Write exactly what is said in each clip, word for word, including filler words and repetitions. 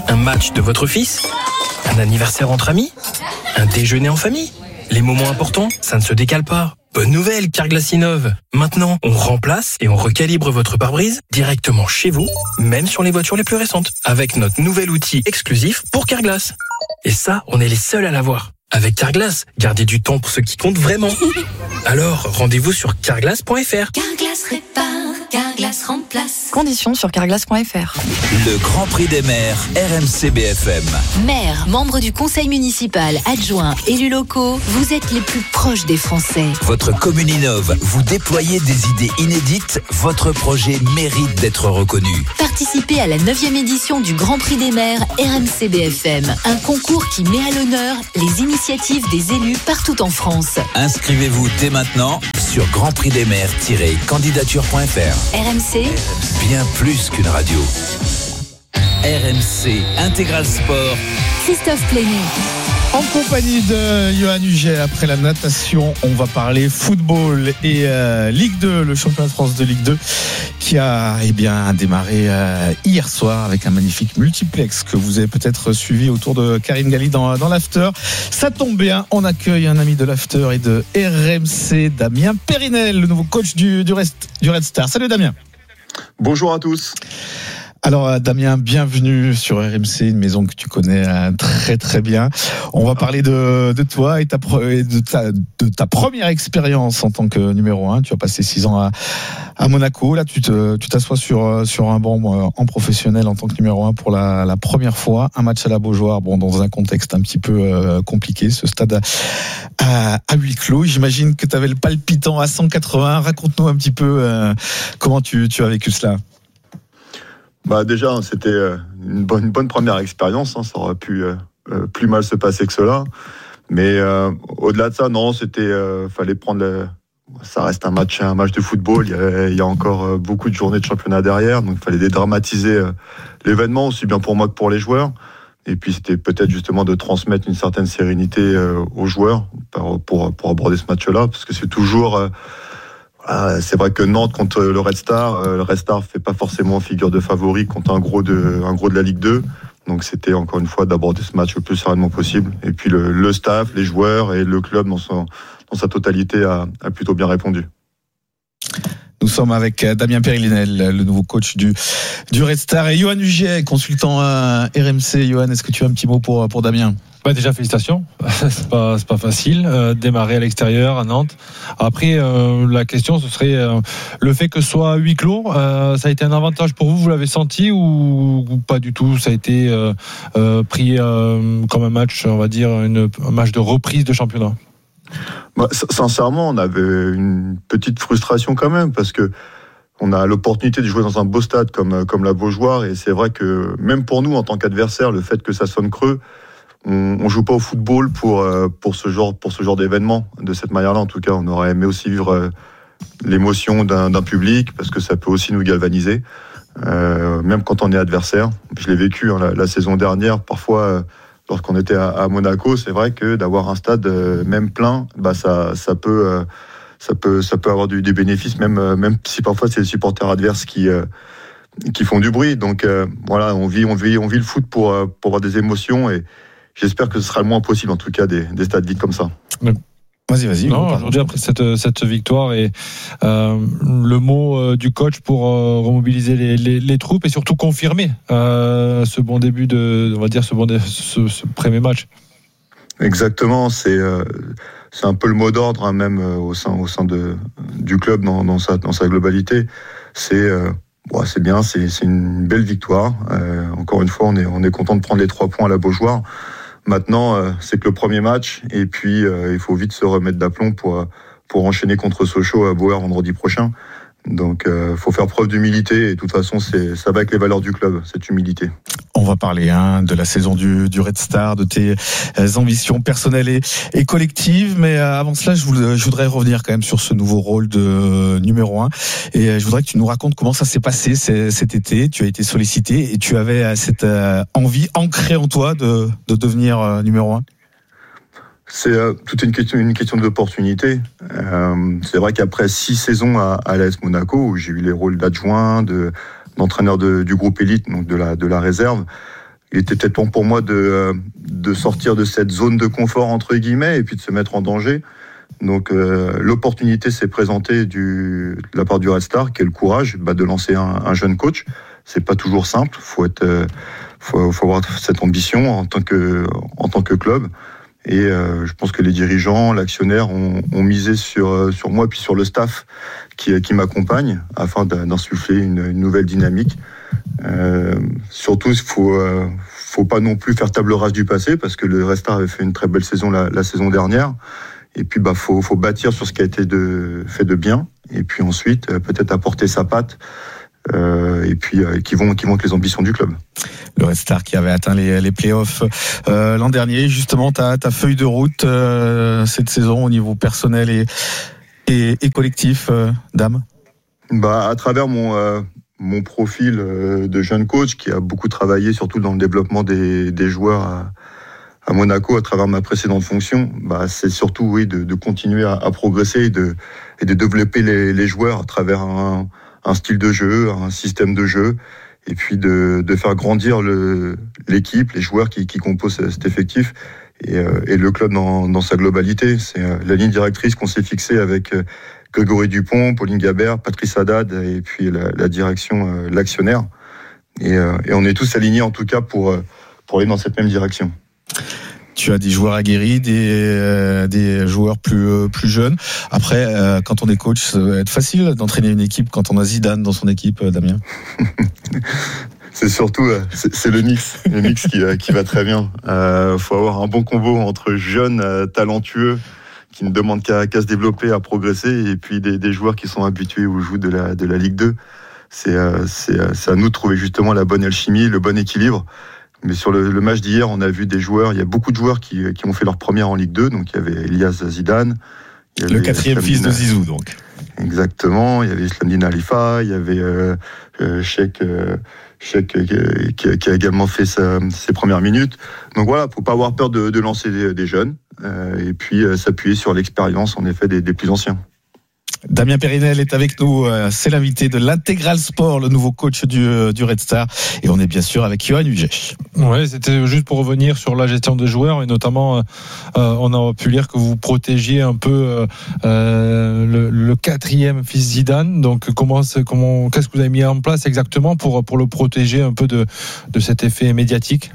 Un match de votre fils ? Un anniversaire entre amis ? Un déjeuner en famille ? Les moments importants, ça ne se décale pas. Bonne nouvelle, Carglass innove. Maintenant, on remplace et on recalibre votre pare-brise directement chez vous, même sur les voitures les plus récentes, avec notre nouvel outil exclusif pour Carglass. Et ça, on est les seuls à l'avoir. Avec Carglass, gardez du temps pour ce qui compte vraiment. Alors, rendez-vous sur carglass point f r. Carglass répare, Carglass remplace. Conditions sur carglass point f r. Le Grand Prix des maires, R M C B F M. Maires, membres du conseil municipal, adjoints, élus locaux, vous êtes les plus proches des Français. Votre commune innove, vous déployez des idées inédites, votre projet mérite d'être reconnu. Participez à la neuvième édition du Grand Prix des maires R M C B F M, un concours qui met à l'honneur les initiatives des élus partout en France. Inscrivez-vous dès maintenant sur grand prix des maires tiret candidature point f r. R M C, Bien plus qu'une radio. R M C Intégral Sport. Christophe Plémy. En compagnie de Johan Huget, après la natation, on va parler football et euh, Ligue deux, le championnat de France de Ligue deux, qui a eh bien, démarré euh, hier soir avec un magnifique multiplex que vous avez peut-être suivi autour de Karine Galli dans, dans l'After. Ça tombe bien, on accueille un ami de l'After et de R M C, Damien Périnel, le nouveau coach du, du, Rest, du Red Star. Salut Damien. Bonjour à tous. Alors Damien, bienvenue sur R M C, une maison que tu connais très très bien. On va parler de, de toi et, ta, et de, ta, de ta première expérience en tant que numéro un. Tu as passé six ans à, à Monaco. Là, tu, te, tu t'assois sur, sur un banc en professionnel en tant que numéro un pour la, la première fois. Un match à la Beaujoire, bon, dans un contexte un petit peu euh, compliqué. Ce stade à, à, à huis clos. J'imagine que tu avais le palpitant à cent quatre-vingts. Raconte-nous un petit peu euh, comment tu, tu as vécu cela. Bah déjà, c'était une bonne, une bonne première expérience. Hein. Ça aurait pu euh, plus mal se passer que cela. Mais euh, au-delà de ça, non, c'était, euh, fallait prendre. Le... Ça reste un match, un match de football. Il y a, il y a encore beaucoup de journées de championnat derrière, donc il fallait dédramatiser euh, l'événement aussi bien pour moi que pour les joueurs. Et puis c'était peut-être justement de transmettre une certaine sérénité euh, aux joueurs pour, pour pour aborder ce match-là, parce que c'est toujours euh, Ah, c'est vrai que Nantes contre le Red Star, euh, le Red Star fait pas forcément figure de favori contre un gros de, un gros de la Ligue deux. Donc c'était encore une fois d'aborder ce match le plus sereinement possible. Et puis le, le staff, les joueurs et le club dans, son, dans sa totalité a, a plutôt bien répondu. Nous sommes avec Damien Périnel, le nouveau coach du, du Red Star, et Johan Huget, consultant à R M C. Johan, est-ce que tu as un petit mot pour, pour Damien ? Bah déjà félicitations, c'est pas c'est pas facile euh, démarrer à l'extérieur à Nantes. Après euh, la question ce serait euh, le fait que ce soit huis clos, euh, ça a été un avantage pour vous, vous l'avez senti ou, ou pas du tout, ça a été euh, euh, pris euh, comme un match, on va dire une, un match de reprise de championnat. Bah, sincèrement, on avait une petite frustration quand même parce que on a l'opportunité de jouer dans un beau stade comme comme la Beaujoire, et c'est vrai que même pour nous en tant qu'adversaires, le fait que ça sonne creux, on, on joue pas au football pour pour ce genre pour ce genre d'événement de cette manière-là. En tout cas, on aurait aimé aussi vivre l'émotion d'un, d'un public, parce que ça peut aussi nous galvaniser, euh, même quand on est adversaire. Je l'ai vécu hein, la, la saison dernière, parfois euh, lorsqu'on était à, à Monaco. C'est vrai que d'avoir un stade euh, même plein, bah ça ça peut euh, ça peut ça peut avoir du, des bénéfices, même euh, même si parfois c'est les supporters adverses qui euh, qui font du bruit. Donc euh, voilà, on vit on vit on vit le foot pour euh, pour avoir des émotions, et j'espère que ce sera le moins possible, en tout cas, des, des stades vides comme ça. Mais... Vas-y, vas-y. Non, aujourd'hui, après cette, cette victoire, et euh, le mot euh, du coach pour euh, remobiliser les, les, les troupes et surtout confirmer euh, ce bon début de, on va dire, ce, bon dé, ce, ce premier match. Exactement, c'est, euh, c'est un peu le mot d'ordre, hein, même euh, au sein, au sein de, du club dans, dans, sa, dans sa globalité. C'est... Euh, Bon, c'est bien, c'est, c'est une belle victoire. Euh, encore une fois, on est, on est content de prendre les trois points à la Beaujoire. Maintenant, euh, c'est que le premier match, et puis euh, il faut vite se remettre d'aplomb pour, pour enchaîner contre Sochaux à Beaujoire vendredi prochain. Donc, il euh, faut faire preuve d'humilité, et de toute façon, c'est, ça va avec les valeurs du club, cette humilité. On va parler hein, de la saison du, du Red Star, de tes euh, ambitions personnelles et, et collectives, mais euh, avant cela, je, voulais, je voudrais revenir quand même sur ce nouveau rôle de euh, numéro un, et euh, je voudrais que tu nous racontes comment ça s'est passé c- cet été. Tu as été sollicité et tu avais euh, cette euh, envie ancrée en toi de, de devenir euh, numéro un. C'est euh, toute une question, une question d'opportunité. Euh, c'est vrai qu'après six saisons à, à l'A S Monaco, où j'ai eu les rôles d'adjoint, de, d'entraîneur de, du groupe élite, donc de la, de la réserve, il était peut-être temps pour moi de, de sortir de cette zone de confort, entre guillemets, et puis de se mettre en danger. Donc euh, l'opportunité s'est présentée du, de la part du Red Star, qui est le courage bah, de lancer un, un jeune coach. C'est pas toujours simple, faut être, euh, faut, faut avoir cette ambition en tant que, en tant que club. Et euh, je pense que les dirigeants, l'actionnaire ont, ont misé sur, sur moi, puis sur le staff qui, qui m'accompagne, afin d'insuffler une, une nouvelle dynamique. Euh, surtout, il faut, euh, faut pas non plus faire table rase du passé, parce que le Red Star avait fait une très belle saison la, la saison dernière. Et puis, bah, faut, faut bâtir sur ce qui a été de, fait de bien. Et puis ensuite, euh, peut-être apporter sa patte. Euh, et puis, euh, qui vont, qui vont avec les ambitions du club. Le Red Star qui avait atteint les, les playoffs euh, l'an dernier. Justement, ta, ta feuille de route euh, cette saison au niveau personnel et, et, et collectif, euh, Dame. Bah, à travers mon, euh, mon profil euh, de jeune coach qui a beaucoup travaillé, surtout dans le développement des, des joueurs à, à Monaco, à travers ma précédente fonction, bah, c'est surtout oui, de, de continuer à, à progresser et de, et de développer les, les joueurs à travers un, un style de jeu, un système de jeu, et puis de, de faire grandir le, l'équipe, les joueurs qui, qui composent cet effectif, et, euh, et le club dans, dans sa globalité. C'est euh, la ligne directrice qu'on s'est fixée avec euh, Grégory Dupont, Pauline Gabert, Patrice Haddad, et puis la, la direction, euh, l'actionnaire. Et, euh, et on est tous alignés en tout cas pour, euh, pour aller dans cette même direction. Tu as des joueurs aguerris, des, euh, des joueurs plus, euh, plus jeunes. Après, euh, quand on est coach, ça va être facile d'entraîner une équipe quand on a Zidane dans son équipe, euh, Damien. C'est surtout, euh, c'est, c'est le mix, le mix qui, euh, qui va très bien. Il euh, faut avoir un bon combo entre jeunes, euh, talentueux, qui ne demandent qu'à, qu'à se développer, à progresser, et puis des, des joueurs qui sont habitués au jeu de la, de la Ligue deux. C'est, euh, c'est, euh, c'est à nous de trouver justement la bonne alchimie, le bon équilibre. Mais sur le, le match d'hier, on a vu des joueurs, il y a beaucoup de joueurs qui, qui ont fait leur première en Ligue deux. Donc il y avait Elias Zidane. Il y avait le quatrième fils de Zizou, donc. Exactement. Il y avait Islamdine Alifa. Il y avait euh, euh, Cheikh, euh, Cheikh euh, qui, qui a également fait sa, ses premières minutes. Donc voilà, faut pas avoir peur de, de lancer des, des jeunes. Euh, et puis euh, s'appuyer sur l'expérience, en effet, des, des plus anciens. Damien Périnel est avec nous, c'est l'invité de l'Intégral Sport, le nouveau coach du, du Red Star, et on est bien sûr avec Johan Ugech. Ouais, c'était juste pour revenir sur la gestion des joueurs, et notamment euh, on a pu lire que vous protégiez un peu euh, le, le quatrième fils Zidane. Donc comment, comment, qu'est-ce que vous avez mis en place exactement pour pour le protéger un peu de de cet effet médiatique?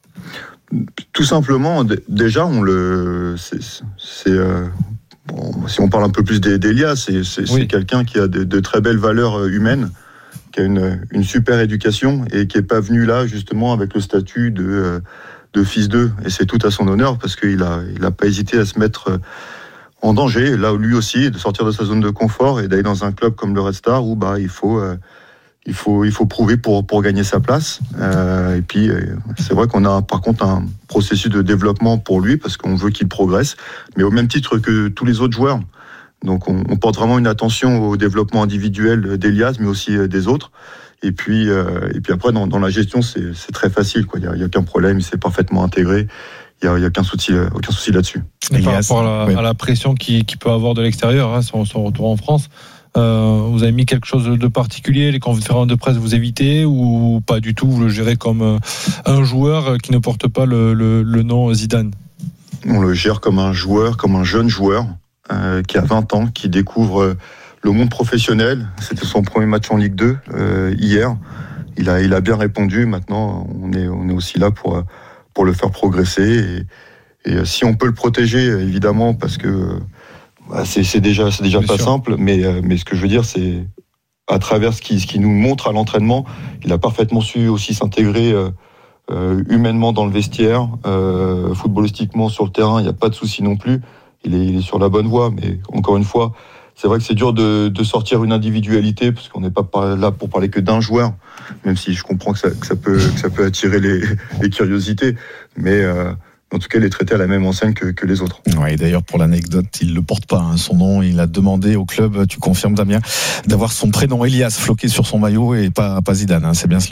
Tout simplement, d- déjà on le, c'est, c'est euh... Bon, si on parle un peu plus d'Elias, c'est, c'est, oui. c'est quelqu'un qui a de, de très belles valeurs humaines, qui a une, une super éducation et qui n'est pas venu là justement avec le statut de, de fils d'eux. Et c'est tout à son honneur parce qu'il n'a il a pas hésité à se mettre en danger, là lui aussi, de sortir de sa zone de confort et d'aller dans un club comme le Red Star où bah, il faut... Euh, Il faut, il faut prouver pour, pour gagner sa place. Euh, et puis, c'est vrai qu'on a par contre un processus de développement pour lui parce qu'on veut qu'il progresse, mais au même titre que tous les autres joueurs. Donc, on, on porte vraiment une attention au développement individuel d'Elias, mais aussi des autres. Et puis, euh, et puis après, dans, dans la gestion, c'est, c'est très facile, quoi. Il n'y a, il y a aucun problème, il s'est parfaitement intégré. Il n'y a, il y a aucun souci, aucun souci là-dessus. Et par rapport à la, oui. à la pression qu'il, qu'il peut avoir de l'extérieur, hein, son, son retour en France, Euh, vous avez mis quelque chose de particulier, les conférences de presse vous évitez ou pas du tout, vous le gérez comme un joueur qui ne porte pas le, le, le nom Zidane? On le gère comme un joueur, comme un jeune joueur euh, qui a vingt ans, qui découvre le monde professionnel. C'était son premier match en Ligue deux euh, hier. Il a, il a bien répondu. Maintenant, on est, on est aussi là pour, pour le faire progresser. Et, et si on peut le protéger, évidemment, parce que Bah c'est, c'est déjà, c'est déjà Bien pas sûr. simple, mais, mais ce que je veux dire, c'est à travers ce qu'il, ce qu'il nous montre à l'entraînement, il a parfaitement su aussi s'intégrer euh, euh, humainement dans le vestiaire, euh, footballistiquement sur le terrain, il n'y a pas de souci non plus. Il est, il est sur la bonne voie, mais encore une fois, c'est vrai que c'est dur de, de sortir une individualité, parce qu'on n'est pas là pour parler que d'un joueur, même si je comprends que ça, que ça, peut, que ça peut attirer les, les curiosités, mais... Euh, En tout cas, il est traité à la même enseigne que, que les autres. Ouais, d'ailleurs, pour l'anecdote, il ne le porte pas, hein, son nom. Il a demandé au club, tu confirmes Damien, d'avoir son prénom Elias floqué sur son maillot et pas, pas Zidane, hein, c'est bien cela.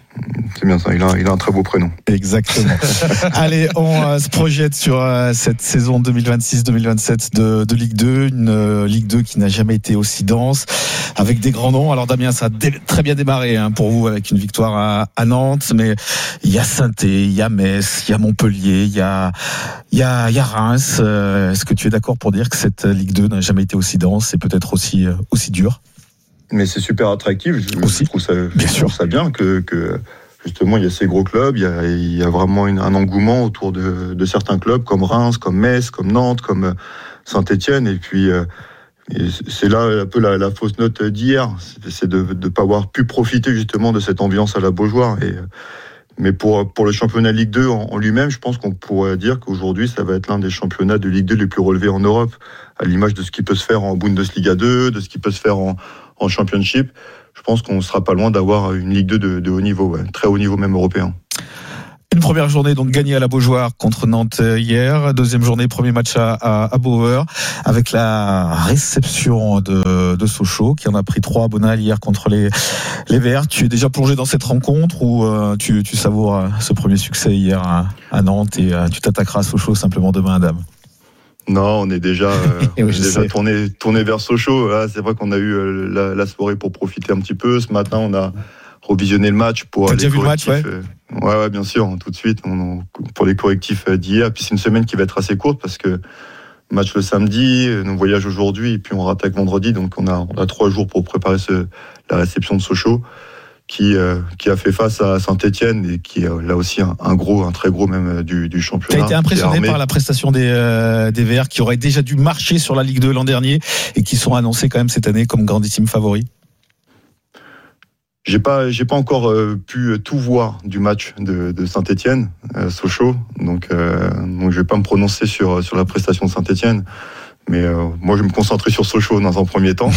C'est bien ça, il a, il a un très beau prénom. Exactement. Allez, on euh, se projette sur euh, cette saison deux mille vingt-six deux mille vingt-sept de, de Ligue deux, une euh, Ligue deux qui n'a jamais été aussi dense, avec des grands noms. Alors Damien, ça a dé- très bien démarré hein, pour vous avec une victoire à, à Nantes, mais il y a Saint-Étienne, il y a Metz, il y a Montpellier, il y a, il y a, il y a Reims. Euh, est-ce que tu es d'accord pour dire que cette Ligue deux n'a jamais été aussi dense et peut-être aussi, euh, aussi dure ? Mais c'est super attractif. Je, Aussi. je trouve ça, Bien je sûr. trouve ça bien que, que justement il y a ces gros clubs, il y a, il y a vraiment une, un engouement autour de, de certains clubs comme Reims, comme Metz, comme Nantes, comme Saint-Étienne. Et puis euh, et c'est là un peu la, la fausse note d'hier, c'est de ne pas avoir pu profiter justement de cette ambiance à la Beaujoire. Et, mais pour, pour le championnat Ligue deux en, en lui-même, je pense qu'on pourrait dire qu'aujourd'hui ça va être l'un des championnats de Ligue deux les plus relevés en Europe, à l'image de ce qui peut se faire en Bundesliga deux, de ce qui peut se faire en, en Championship. Je pense qu'on ne sera pas loin d'avoir une Ligue deux de, de haut niveau, ouais, très haut niveau même européen. Une première journée donc gagnée à la Beaujoire contre Nantes hier. Deuxième journée, premier match à, à, à Bauer avec la réception de, de Sochaux qui en a pris trois à Bonal hier contre les, les Verts. Tu es déjà plongé dans cette rencontre ou euh, tu, tu savoures ce premier succès hier à, à Nantes et euh, tu t'attaqueras à Sochaux simplement demain à Dame? Non, on est déjà, euh, oui, on est déjà sais. tourné, tourné vers Sochaux. Là, c'est vrai qu'on a eu euh, la, la soirée pour profiter un petit peu. Ce matin, on a revisionné le match pour T'as les déjà vu le match, correctifs. ouais. Euh, ouais, ouais, bien sûr, tout de suite. On, on- pour les correctifs euh, d'hier. Puis c'est une semaine qui va être assez courte parce que match le samedi, euh, nous voyage aujourd'hui et puis on rattaque vendredi. Donc on a, on a trois jours pour préparer ce, la réception de Sochaux, qui, euh, qui a fait face à Saint-Étienne et qui est euh, là aussi un, un gros, un très gros même euh, du, du championnat. Tu as été impressionné qui est armé. par la prestation des, euh, des Verts qui auraient déjà dû marcher sur la Ligue deux l'an dernier et qui sont annoncés quand même cette année comme grandissime favoris? J'ai pas, j'ai pas encore euh, pu tout voir du match de, de Saint-Étienne, euh, Sochaux, donc euh, donc je vais pas me prononcer sur sur la prestation de Saint-Étienne, mais euh, moi je vais me concentrer sur Sochaux dans un premier temps,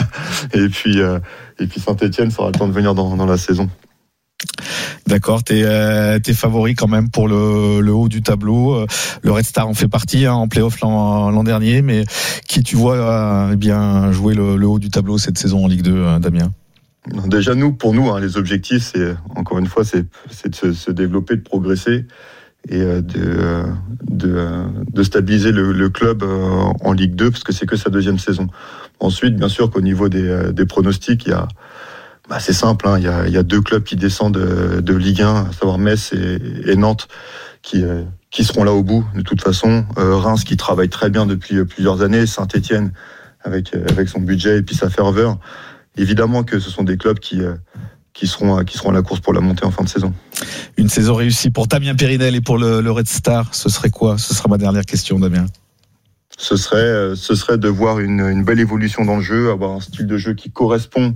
et puis euh, et puis Saint-Étienne, ça aura le temps de venir dans dans la saison. D'accord, t'es, euh, t'es favori quand même pour le, le haut du tableau. Le Red Star en fait partie hein, en play-off l'an, l'an dernier, mais qui tu vois euh, eh bien jouer le, le haut du tableau cette saison en Ligue deux, euh, Damien? Déjà nous, pour nous, hein, les objectifs, c'est encore une fois, c'est, c'est de se, se développer, de progresser et euh, de, euh, de, euh, de stabiliser le, le club euh, en Ligue deux, parce que c'est que sa deuxième saison. Ensuite, bien sûr qu'au niveau des, euh, des pronostics, il y a, bah, c'est simple, hein, il y a, il y a deux clubs qui descendent de, de Ligue un, à savoir Metz et, et Nantes, qui, euh, qui seront là au bout, de toute façon. Euh, Reims qui travaille très bien depuis plusieurs années, Saint-Étienne avec, avec son budget et puis sa ferveur. Évidemment que ce sont des clubs qui, euh, qui, seront, qui seront à la course pour la montée en fin de saison. Une saison réussie pour Damien Périnel et pour le, le Red Star, ce serait quoi? Ce sera ma dernière question, Damien. Ce serait, euh, ce serait de voir une, une belle évolution dans le jeu, avoir un style de jeu qui correspond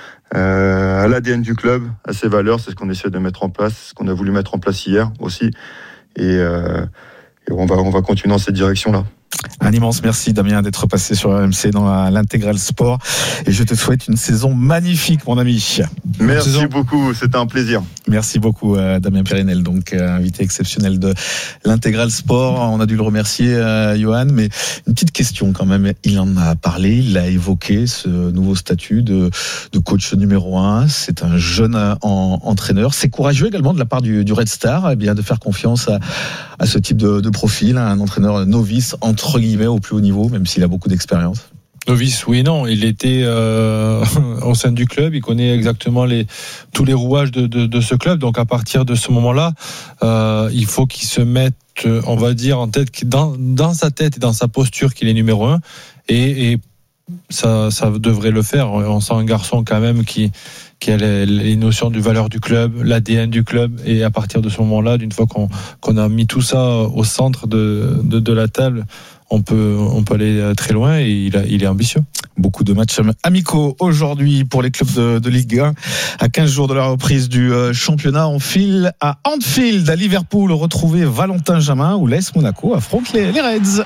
euh, à l'A D N du club, à ses valeurs. C'est ce qu'on essaie de mettre en place, ce qu'on a voulu mettre en place hier aussi. Et, euh, et on, va, on va continuer dans cette direction-là. Un immense merci Damien d'être passé sur R M C dans l'intégral sport et je te souhaite une saison magnifique mon ami. Merci saison. beaucoup, c'était un plaisir. Merci beaucoup euh, Damien Périnel, donc euh, invité exceptionnel de l'intégral sport. On a dû le remercier euh, Johan, mais une petite question quand même, il en a parlé, il a évoqué ce nouveau statut de, de coach numéro un, c'est un jeune en, entraîneur, c'est courageux également de la part du, du Red Star eh bien, de faire confiance à, à ce type de, de profil, un entraîneur novice entre guillemets au plus haut niveau, même s'il a beaucoup d'expérience. Novice, oui et non. Il était euh, au sein du club, il connaît exactement les, tous les rouages de, de, de ce club. Donc à partir de ce moment-là, euh, il faut qu'il se mette, on va dire, en tête, dans, dans sa tête et dans sa posture qu'il est numéro un. Et, et ça, ça devrait le faire. On sent un garçon quand même qui, qui a les, les notions de valeur du club, l'A D N du club. Et à partir de ce moment-là, d'une fois qu'on, qu'on a mis tout ça au centre de, de, de la table, on peut, on peut aller très loin et il, a, il est ambitieux. Beaucoup de matchs amicaux aujourd'hui pour les clubs de, de Ligue un. À quinze jours de la reprise du championnat, on file à Anfield, à Liverpool, retrouver Valentin Jamin où l'A S Monaco affronte les, les Reds.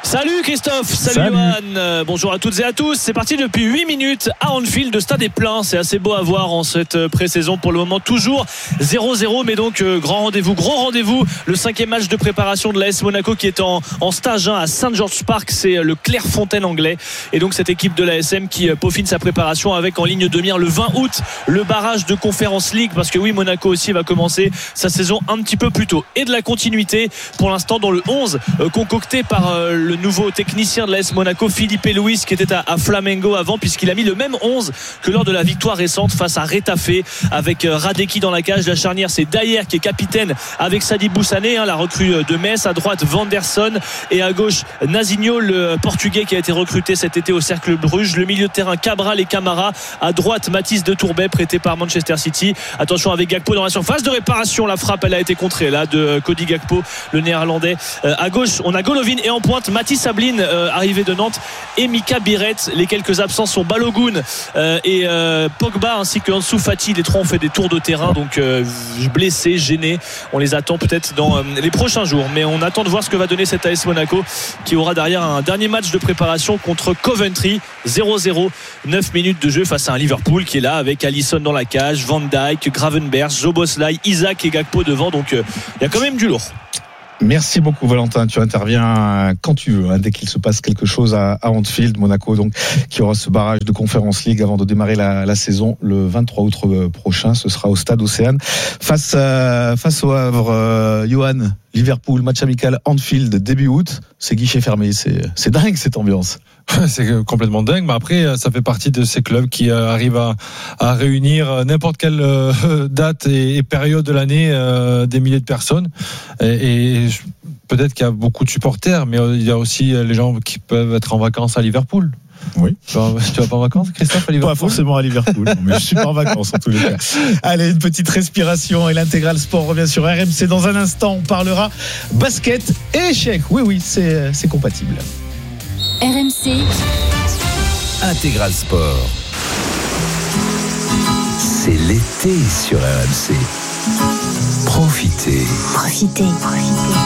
Salut Christophe, salut, Salut. Johan, euh, bonjour à toutes et à tous. C'est parti depuis huit minutes à Anfield, le stade est plein, c'est assez beau à voir en cette pré-saison. Pour le moment toujours zéro zéro, mais donc euh, grand rendez-vous, gros rendez-vous, le cinquième match de préparation de l'A S Monaco qui est en, en stage hein, à Saint George's Park, c'est le Clairefontaine anglais, et donc cette équipe de l'A S M qui euh, peaufine sa préparation avec en ligne de mire le vingt août le barrage de Conference League, parce que oui, Monaco aussi va commencer sa saison un petit peu plus tôt, et de la continuité pour l'instant dans le onze euh, concocté par euh, le nouveau technicien de l'A S Monaco, Philippe Luis, qui était à, à Flamengo avant, puisqu'il a mis le même onze que lors de la victoire récente face à Retafe, avec euh, Radeki dans la cage. La charnière, c'est Dayer qui est capitaine avec Sadi Boussané, hein, la recrue de Metz. À droite, Vanderson, et à gauche, Nazinho, le portugais qui a été recruté cet été au Cercle Bruges. Le milieu de terrain, Cabral et Camara. À droite, Mathis de Tourbet, prêté par Manchester City. Attention avec Gakpo dans la surface de réparation, la frappe elle a été contrée là de Cody Gakpo, le néerlandais. Euh, à gauche, on a Golovin, et en pointe, Mathis Sablin, euh, arrivé de Nantes, et Mika Biret. Les quelques absents sont Balogun euh, et euh, Pogba, ainsi que Ansu Fati. Les trois ont fait des tours de terrain, donc euh, blessés, gênés. On les attend peut-être dans euh, les prochains jours, mais on attend de voir ce que va donner cette A S Monaco, qui aura derrière un dernier match de préparation contre Coventry. Zéro zéro, neuf minutes de jeu face à un Liverpool qui est là avec Alisson dans la cage, Van Dijk, Gravenberch, Szoboszlai, Isaac et Gakpo devant, donc il euh, y a quand même du lourd. Merci beaucoup Valentin, tu interviens quand tu veux, hein, dès qu'il se passe quelque chose à, à Anfield. Monaco donc qui aura ce barrage de Conference League avant de démarrer la, la saison le vingt-trois août prochain. Ce sera au stade Océane face, à, face au Havre. euh, Johan, Liverpool, match amical Anfield début août, c'est guichet fermé, c'est, c'est dingue cette ambiance. C'est complètement dingue, mais après ça fait partie de ces clubs qui arrivent à, à réunir n'importe quelle euh, date et, et période de l'année euh, des milliers de personnes, et, et peut-être qu'il y a beaucoup de supporters, mais il y a aussi les gens qui peuvent être en vacances à Liverpool. Oui. Tu vas, tu vas pas en vacances, Christophe, à Liverpool? Pas forcément à Liverpool, mais je suis pas en vacances en tous les cas. Allez, une petite respiration et l'intégral sport revient sur R M C dans un instant. On parlera basket et échecs. Oui, oui, c'est, c'est compatible. R M C Intégral Sport. C'est l'été sur R M C. Profitez. Profitez, profitez.